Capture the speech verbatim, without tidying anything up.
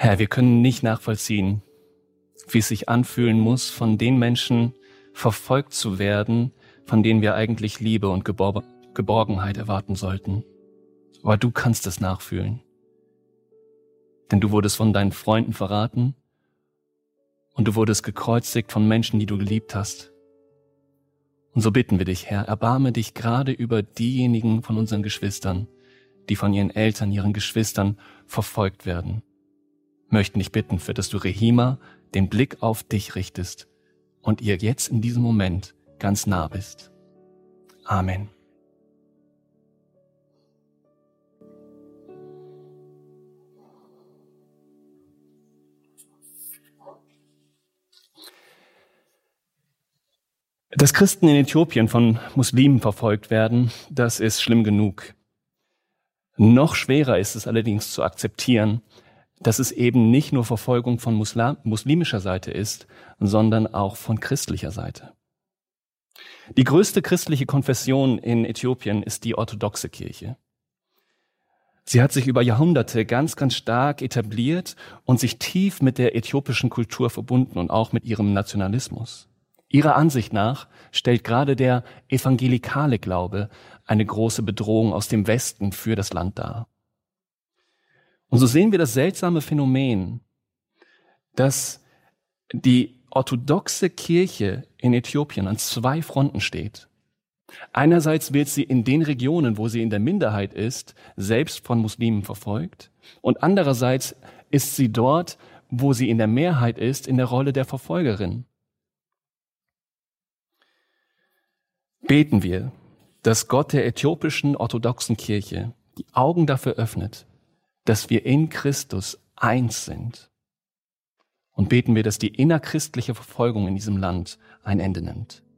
Herr, wir können nicht nachvollziehen, wie es sich anfühlen muss, von den Menschen verfolgt zu werden, von denen wir eigentlich Liebe und Gebor- Geborgenheit erwarten sollten. Aber du kannst es nachfühlen. Denn du wurdest von deinen Freunden verraten und du wurdest gekreuzigt von Menschen, die du geliebt hast. Und so bitten wir dich, Herr, erbarme dich gerade über diejenigen von unseren Geschwistern, die von ihren Eltern, ihren Geschwistern verfolgt werden. Möchten dich bitten, für dass du Rehima den Blick auf dich richtest und ihr jetzt in diesem Moment ganz nah bist. Amen. Dass Christen in Äthiopien von Muslimen verfolgt werden, das ist schlimm genug. Noch schwerer ist es allerdings zu akzeptieren, dass es eben nicht nur Verfolgung von Muslim, muslimischer Seite ist, sondern auch von christlicher Seite. Die größte christliche Konfession in Äthiopien ist die orthodoxe Kirche. Sie hat sich über Jahrhunderte ganz, ganz stark etabliert und sich tief mit der äthiopischen Kultur verbunden und auch mit ihrem Nationalismus. Ihrer Ansicht nach stellt gerade der evangelikale Glaube eine große Bedrohung aus dem Westen für das Land dar. Und so sehen wir das seltsame Phänomen, dass die orthodoxe Kirche in Äthiopien an zwei Fronten steht. Einerseits wird sie in den Regionen, wo sie in der Minderheit ist, selbst von Muslimen verfolgt. Und andererseits ist sie dort, wo sie in der Mehrheit ist, in der Rolle der Verfolgerin. Beten wir, dass Gott der äthiopischen orthodoxen Kirche die Augen dafür öffnet, dass wir in Christus eins sind. Und beten wir, dass die innerchristliche Verfolgung in diesem Land ein Ende nimmt.